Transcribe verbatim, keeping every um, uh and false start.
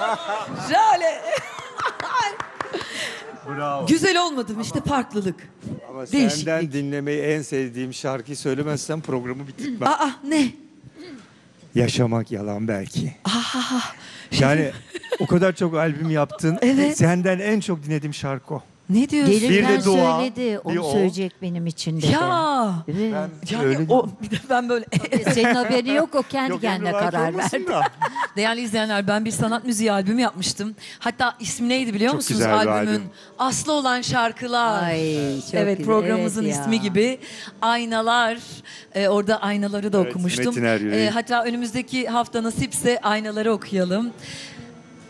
Şöyle. Bravo. Güzel olmadım işte farklılık. Ama Değişiklik. senden dinlemeyi en sevdiğim şarkıyı söylemezsen programı bitirmem. Aa ne? Yaşamak yalan belki. Aa, Yani o kadar çok albüm yaptın. Evet. Senden en çok dinlediğim şarkı o. ne diyorsun? Bir Gelirken de dua, söyledi. bir Onu o. söyleyecek benim için dedi. Ya. Evet. Ben Yani öyle o bir de ben böyle Senin haberi yok, o kendi Yok, kendine Emre Belki karar olmasın verdi. da. değerli izleyenler ben bir sanat müziği albümü yapmıştım. Hatta ismi neydi biliyor Çok musunuz güzel bir albümün? albüm. Aslı olan şarkılar. Ay, çok evet güzel. programımızın Evet ya. ismi gibi. Aynalar. Ee, orada aynaları da Evet, okumuştum. Metin Er Yüreği. Ee, hatta önümüzdeki hafta nasipse aynaları okuyalım.